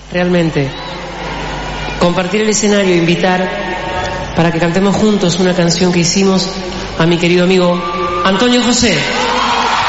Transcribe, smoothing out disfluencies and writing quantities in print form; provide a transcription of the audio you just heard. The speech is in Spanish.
realmente compartir el escenario, invitar para que cantemos juntos una canción que hicimos a mi querido amigo Antonio José.